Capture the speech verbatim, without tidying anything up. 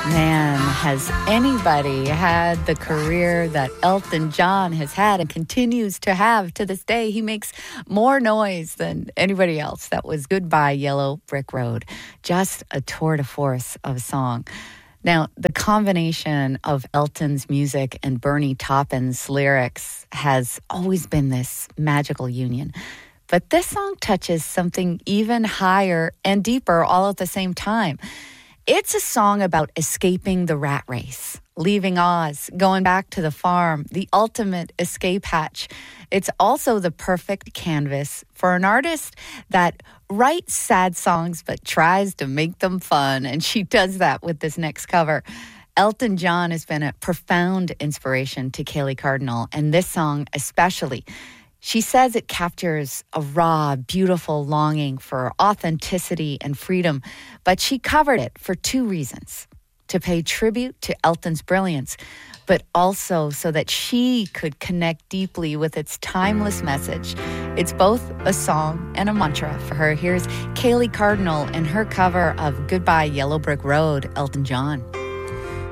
Man, has anybody had the career that Elton John has had and continues to have to this day? He makes more noise than anybody else. That was Goodbye Yellow Brick Road. Just a tour de force of a song. Now, the combination of Elton's music and Bernie Taupin's lyrics has always been this magical union. But this song touches something even higher and deeper all at the same time. It's a song about escaping the rat race, leaving Oz, going back to the farm, the ultimate escape hatch. It's also the perfect canvas for an artist that writes sad songs but tries to make them fun, and she does that with this next cover. Elton John has been a profound inspiration to Kaylee Cardinal, and this song especially. She says it captures a raw, beautiful longing for authenticity and freedom, but she covered it for two reasons: to pay tribute to Elton's brilliance, but also so that she could connect deeply with its timeless message. It's both a song and a mantra for her. Here's Kaylee Cardinal and her cover of Goodbye Yellow Brick Road, Elton John.